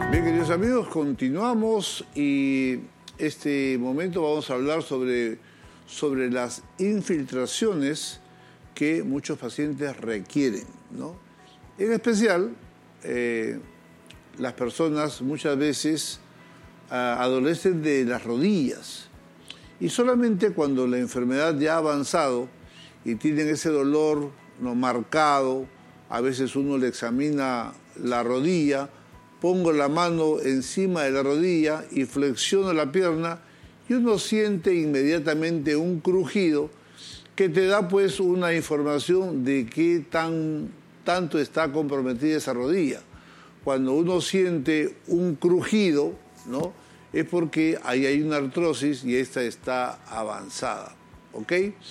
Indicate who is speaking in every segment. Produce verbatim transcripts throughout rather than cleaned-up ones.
Speaker 1: Bien, queridos amigos, continuamos y este momento vamos a hablar sobre, sobre las infiltraciones que muchos pacientes requieren, ¿no? En especial, eh, las personas muchas veces uh, adolecen de las rodillas y solamente cuando la enfermedad ya ha avanzado y tienen ese dolor no marcado, a veces uno le examina la rodilla, pongo la mano encima de la rodilla y flexiono la pierna y uno siente inmediatamente un crujido que te da pues una información de qué tan, tanto está comprometida esa rodilla. Cuando uno siente un crujido, ¿no?, es porque ahí hay una artrosis y esta está avanzada, ¿ok?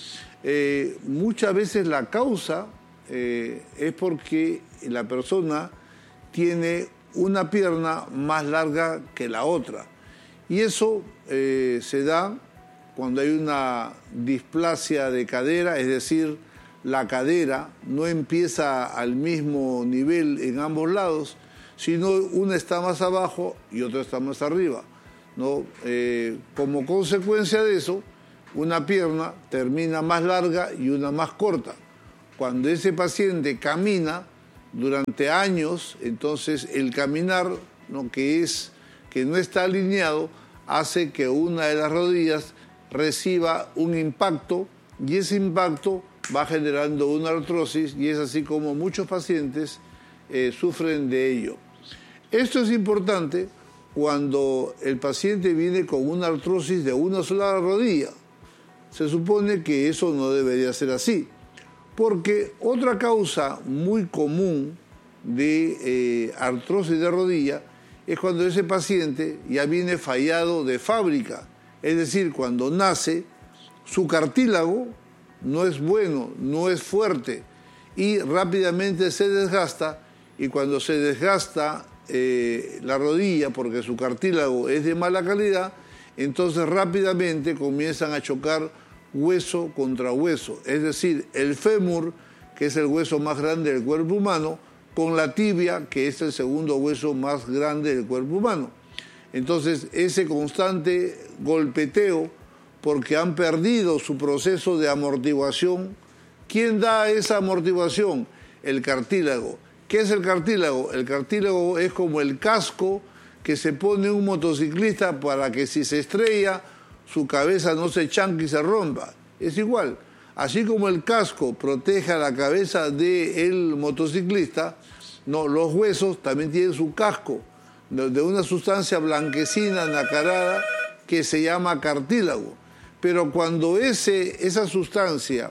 Speaker 1: Eh, muchas veces la causa eh, es porque la persona tiene una pierna más larga que la otra. Y eso eh, se da cuando hay una displasia de cadera, es decir, la cadera no empieza al mismo nivel en ambos lados, sino una está más abajo y otra está más arriba, ¿no? Eh, como consecuencia de eso, una pierna termina más larga y una más corta. Cuando ese paciente camina durante años, entonces el caminar, ¿no?, que, es, que no está alineado, hace que una de las rodillas reciba un impacto y ese impacto va generando una artrosis y es así como muchos pacientes eh, sufren de ello. Esto es importante cuando el paciente viene con una artrosis de una sola rodilla. Se supone que eso no debería ser así, porque otra causa muy común de eh, artrosis de rodilla es cuando ese paciente ya viene fallado de fábrica, es decir, cuando nace su cartílago no es bueno, no es fuerte y rápidamente se desgasta, y cuando se desgasta eh, la rodilla porque su cartílago es de mala calidad, entonces rápidamente comienzan a chocar hueso contra hueso, es decir, el fémur, que es el hueso más grande del cuerpo humano, con la tibia, que es el segundo hueso más grande del cuerpo humano. Entonces, ese constante golpeteo, porque han perdido su proceso de amortiguación. ¿Quién da esa amortiguación? El cartílago. ¿Qué es el cartílago? El cartílago es como el casco que se pone un motociclista para que si se estrella, su cabeza no se chanque y se rompa. Es igual. Así como el casco protege a la cabeza del motociclista, no, los huesos también tienen su casco de una sustancia blanquecina, nacarada, que se llama cartílago. Pero cuando ese, esa sustancia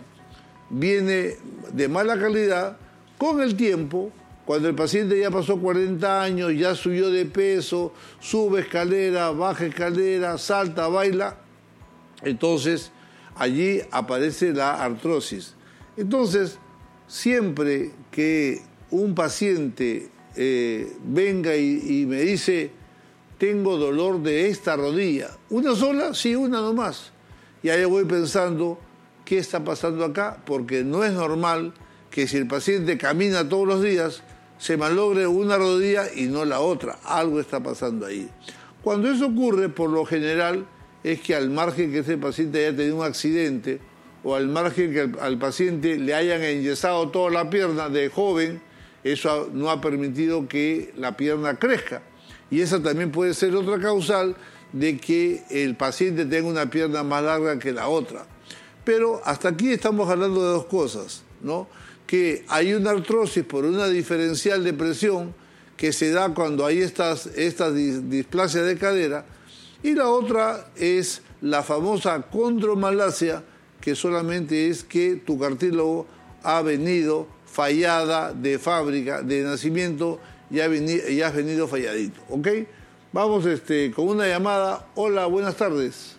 Speaker 1: viene de mala calidad, con el tiempo, cuando el paciente ya pasó cuarenta años, ya subió de peso, sube escalera, baja escalera, salta, baila, entonces allí aparece la artrosis. Entonces, siempre que un paciente eh, venga y, y me dice, tengo dolor de esta rodilla, ¿una sola? Sí, una nomás. Y ahí voy pensando, ¿qué está pasando acá? Porque no es normal que si el paciente camina todos los días, se malogre una rodilla y no la otra. Algo está pasando ahí. Cuando eso ocurre, por lo general, es que al margen que ese paciente haya tenido un accidente o al margen que al, al paciente le hayan enyesado toda la pierna de joven, eso no ha permitido que la pierna crezca. Y esa también puede ser otra causal de que el paciente tenga una pierna más larga que la otra. Pero hasta aquí estamos hablando de dos cosas, ¿no? Que hay una artrosis por una diferencial de presión que se da cuando hay estas, estas displasias de cadera, y la otra es la famosa condromalacia, que solamente es que tu cartílago ha venido fallada de fábrica, de nacimiento, y ha venido, y has venido falladito, ¿ok? Vamos este, con una llamada. Hola, buenas tardes.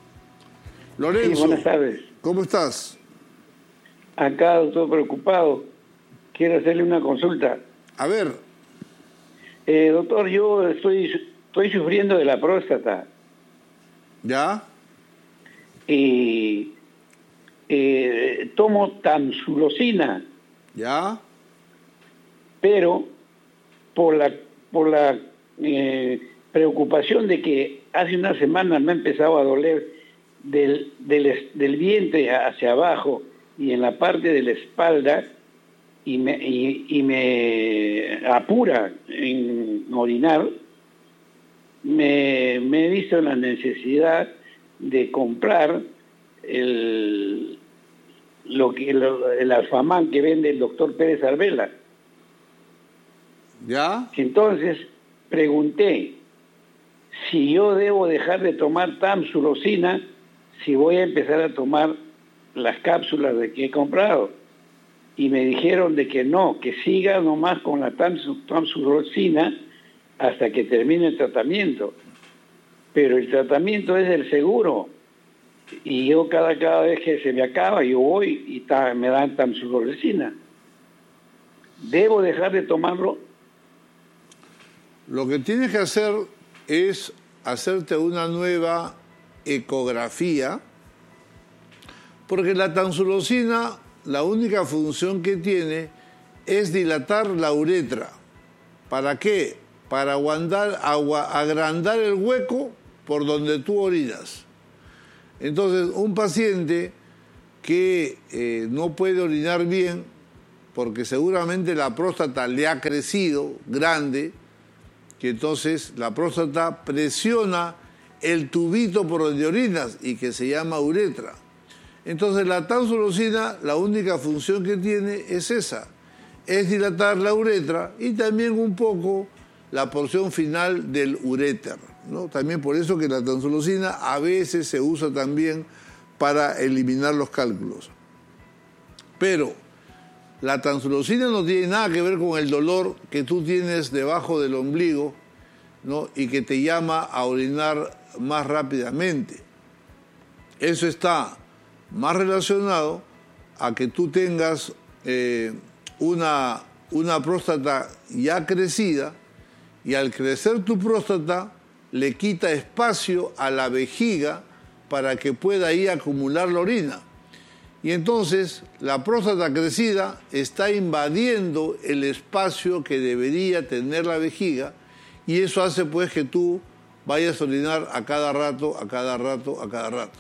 Speaker 1: Lorenzo.
Speaker 2: Sí, buenas tardes.
Speaker 1: ¿Cómo estás?
Speaker 2: Acá, doctor, preocupado. Quiero hacerle una consulta.
Speaker 1: A ver.
Speaker 2: Eh, doctor, yo estoy, estoy sufriendo de la próstata.
Speaker 1: ¿Ya?
Speaker 2: Y eh, tomo tamsulosina.
Speaker 1: ¿Ya?
Speaker 2: Pero por la, por la eh, preocupación de que hace una semana me ha empezado a doler del, del, del vientre hacia abajo y en la parte de la espalda, y me, y, y me apura en orinar. Me, me he visto en la necesidad de comprar el, lo que, lo, el Alfamán que vende el doctor Pérez Arbela.
Speaker 1: ¿Ya?
Speaker 2: Entonces pregunté si yo debo dejar de tomar tamsulosina, si voy a empezar a tomar las cápsulas de que he comprado. Y me dijeron de que no, que siga nomás con la tamsulosina hasta que termine el tratamiento. Pero el tratamiento es del seguro. Y yo cada, cada vez que se me acaba, yo voy y ta, me dan tamsulosina. ¿Debo dejar de tomarlo?
Speaker 1: Lo que tienes que hacer es hacerte una nueva ecografía, porque la tamsulosina, la única función que tiene es dilatar la uretra. ¿Para qué? Para aguantar, agua, agrandar el hueco por donde tú orinas. Entonces, un paciente que eh, no puede orinar bien, porque seguramente la próstata le ha crecido grande, que entonces la próstata presiona el tubito por donde orinas y que se llama uretra. Entonces la tamsulosina, la única función que tiene es esa, es dilatar la uretra y también un poco la porción final del uréter, ¿no? También por eso que la tamsulosina a veces se usa también para eliminar los cálculos. Pero la tamsulosina no tiene nada que ver con el dolor que tú tienes debajo del ombligo, ¿no? Y que te llama a orinar más rápidamente. Eso está más relacionado a que tú tengas eh, una, una próstata ya crecida, y al crecer tu próstata le quita espacio a la vejiga para que pueda ahí acumular la orina. Y entonces la próstata crecida está invadiendo el espacio que debería tener la vejiga, y eso hace pues que tú vayas a orinar a cada rato, a cada rato, a cada rato.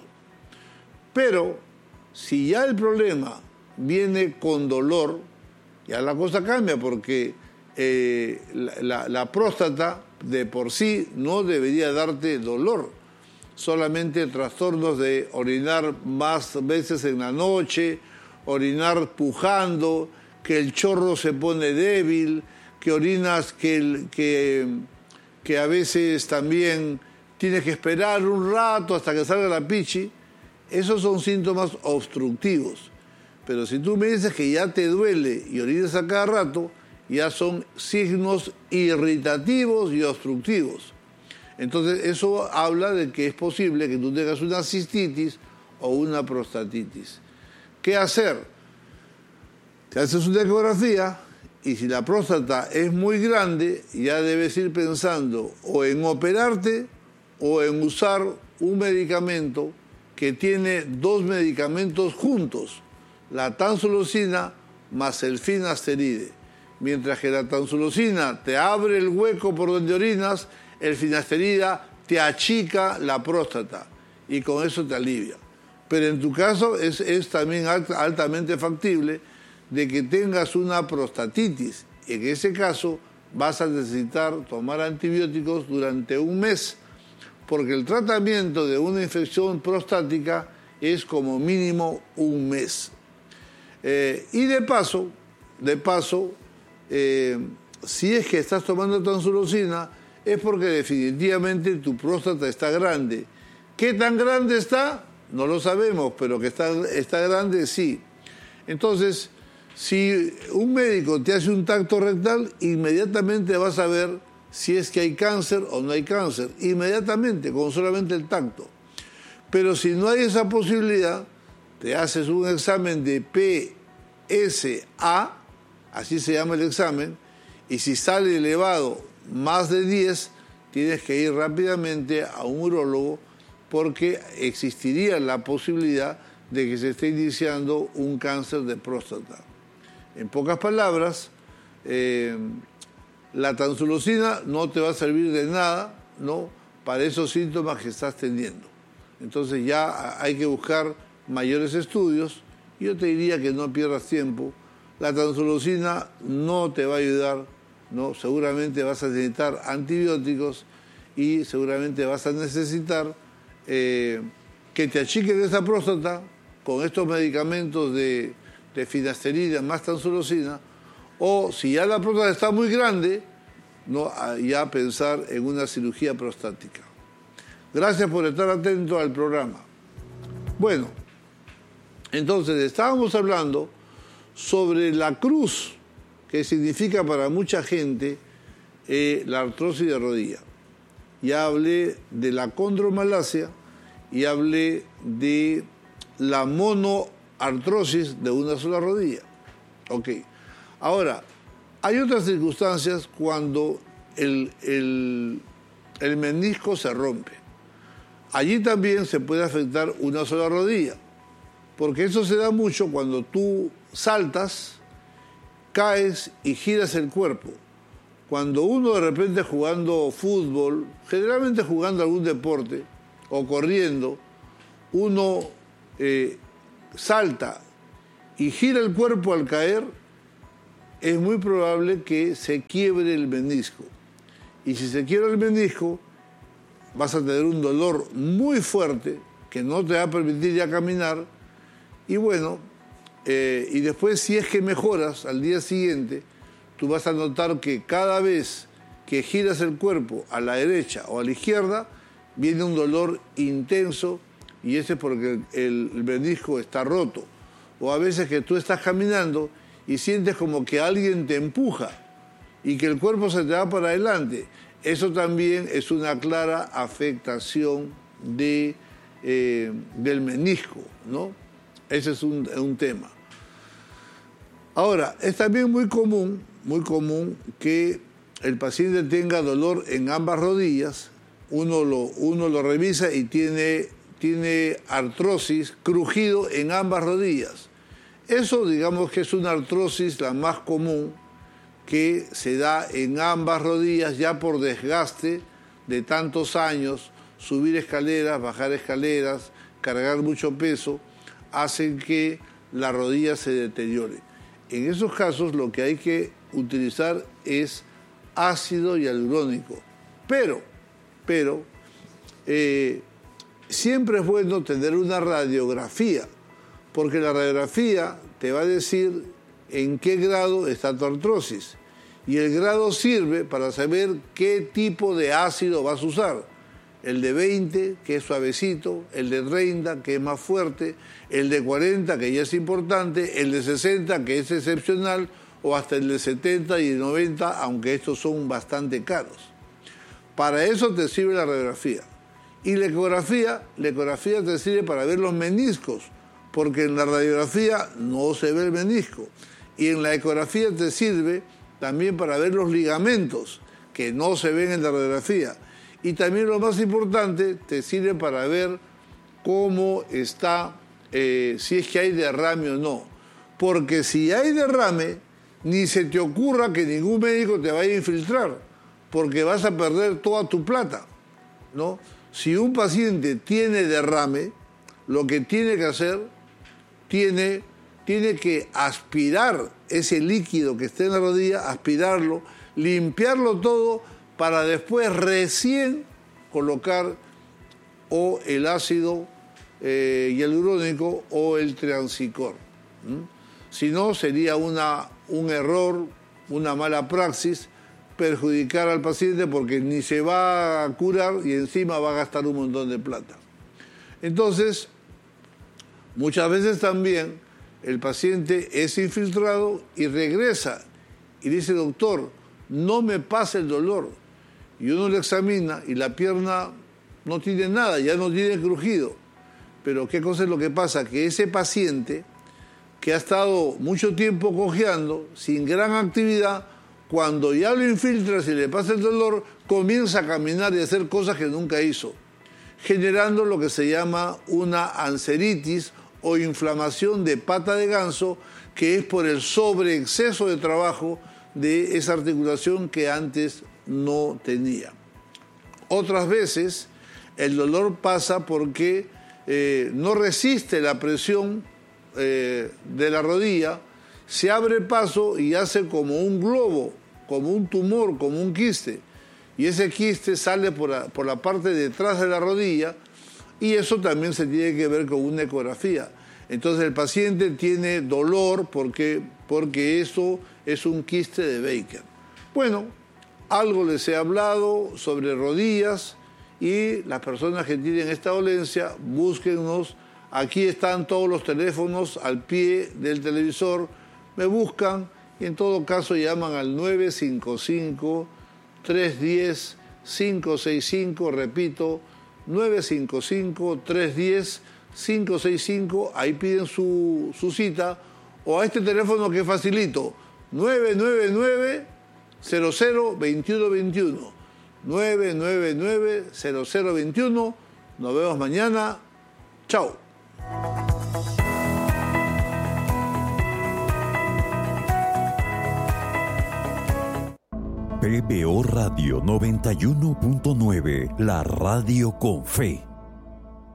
Speaker 1: Pero si ya el problema viene con dolor, ya la cosa cambia, porque eh, la, la, la próstata de por sí no debería darte dolor, solamente trastornos de orinar más veces en la noche, orinar pujando, que el chorro se pone débil, que orinas que, el, que, que a veces también tienes que esperar un rato hasta que salga la pichi. Esos son síntomas obstructivos. Pero si tú me dices que ya te duele y orinas a cada rato, ya son signos irritativos y obstructivos. Entonces eso habla de que es posible que tú tengas una cistitis o una prostatitis. ¿Qué hacer? Te haces una ecografía y si la próstata es muy grande, ya debes ir pensando o en operarte o en usar un medicamento que tiene dos medicamentos juntos, la tamsulosina más el finasteride. Mientras que la tamsulosina te abre el hueco por donde orinas, el finasterida te achica la próstata y con eso te alivia. Pero en tu caso es, es también alt, altamente factible de que tengas una prostatitis. En ese caso vas a necesitar tomar antibióticos durante un mes, porque el tratamiento de una infección prostática es como mínimo un mes. Eh, y de paso, de paso, eh, si es que estás tomando tamsulosina, es porque definitivamente tu próstata está grande. ¿Qué tan grande está? No lo sabemos, pero que está, está grande, sí. Entonces, si un médico te hace un tacto rectal, inmediatamente vas a ver si es que hay cáncer o no hay cáncer. Inmediatamente, con solamente el tacto. Pero si no hay esa posibilidad, te haces un examen de P S A, así se llama el examen, y si sale elevado más de diez, tienes que ir rápidamente a un urólogo, porque existiría la posibilidad de que se esté iniciando un cáncer de próstata. En pocas palabras, eh, la tamsulosina no te va a servir de nada, ¿no?, para esos síntomas que estás teniendo. Entonces ya hay que buscar mayores estudios. Yo te diría que no pierdas tiempo. La tamsulosina no te va a ayudar, ¿no? Seguramente vas a necesitar antibióticos y seguramente vas a necesitar eh, que te achiquen esa próstata con estos medicamentos de, de finasterida más tamsulosina, o si ya la próstata está muy grande, ¿no?, ya pensar en una cirugía prostática. Gracias por estar atento al programa. Bueno, entonces estábamos hablando sobre la cruz, que significa para mucha gente eh, la artrosis de rodilla. Ya hablé de la condromalacia y hablé de la monoartrosis de una sola rodilla. Ok. Ahora, hay otras circunstancias cuando el, el, el menisco se rompe. Allí también se puede afectar una sola rodilla, porque eso se da mucho cuando tú saltas, caes y giras el cuerpo. Cuando uno de repente jugando fútbol, generalmente jugando algún deporte o corriendo, uno eh, salta y gira el cuerpo al caer, es muy probable que se quiebre el menisco. Y si se quiebra el menisco, vas a tener un dolor muy fuerte que no te va a permitir ya caminar. Y bueno, eh, y después si es que mejoras al día siguiente, tú vas a notar que cada vez que giras el cuerpo a la derecha o a la izquierda, viene un dolor intenso, y ese es porque el, el menisco está roto. O a veces que tú estás caminando y sientes como que alguien te empuja y que el cuerpo se te va para adelante. Eso también es una clara afectación de, eh, del menisco, ¿no? Ese es un, un tema. Ahora, es también muy común, muy común que el paciente tenga dolor en ambas rodillas. Uno lo, uno lo revisa y tiene, tiene artrosis, crujido en ambas rodillas. Eso, digamos que es una artrosis la más común, que se da en ambas rodillas ya por desgaste de tantos años. Subir escaleras, bajar escaleras, cargar mucho peso, hacen que la rodilla se deteriore. En esos casos lo que hay que utilizar es ácido hialurónico. Pero, pero, eh, siempre es bueno tener una radiografía, porque la radiografía te va a decir en qué grado está tu artrosis. Y el grado sirve para saber qué tipo de ácido vas a usar. El de veinte, que es suavecito, el de treinta, que es más fuerte, el de cuarenta, que ya es importante, el de sesenta, que es excepcional, o hasta el de setenta y noventa, aunque estos son bastante caros. Para eso te sirve la radiografía. Y la ecografía, la ecografía te sirve para ver los meniscos, porque en la radiografía no se ve el menisco. Y en la ecografía te sirve también para ver los ligamentos, que no se ven en la radiografía. Y también lo más importante, te sirve para ver cómo está, eh, si es que hay derrame o no. Porque si hay derrame, ni se te ocurra que ningún médico te vaya a infiltrar, porque vas a perder toda tu plata, ¿no? Si un paciente tiene derrame, lo que tiene que hacer, tiene, tiene que aspirar ese líquido que está en la rodilla, aspirarlo, limpiarlo todo, para después recién colocar o el ácido eh, hialurónico o el triancicor. ¿Mm? Si no, sería una, un error, una mala praxis, perjudicar al paciente porque ni se va a curar y encima va a gastar un montón de plata. Entonces, muchas veces también el paciente es infiltrado y regresa y dice, doctor, no me pasa el dolor. Y uno le examina y la pierna no tiene nada, ya no tiene crujido. Pero ¿qué cosa es lo que pasa? Que ese paciente que ha estado mucho tiempo cojeando, sin gran actividad, cuando ya lo infiltras y le pasa el dolor, comienza a caminar y a hacer cosas que nunca hizo, generando lo que se llama una anseritis o inflamación de pata de ganso, que es por el sobreexceso de trabajo de esa articulación que antes no tenía. Otras veces el dolor pasa porque eh, no resiste la presión eh, de la rodilla, se abre paso y hace como un globo, como un tumor, como un quiste. Y ese quiste sale por la, por la parte de detrás de la rodilla y eso también se tiene que ver con una ecografía. Entonces el paciente tiene dolor porque, porque eso es un quiste de Baker. Bueno, algo les he hablado sobre rodillas y las personas que tienen esta dolencia, búsquennos. Aquí están todos los teléfonos al pie del televisor. Me buscan y en todo caso llaman al nueve cinco cinco, tres uno cero, cinco seis cinco, repito, nueve cinco cinco, tres uno cero, cinco seis cinco, ahí piden su, su cita, o a este teléfono que es facilito, nueve nueve nueve, cero cero, veintiuno veintiuno, nueve nueve nueve, cero cero veintiuno. Nos vemos mañana. Chao.
Speaker 3: P B O Radio noventa y uno punto nueve, la radio con fe.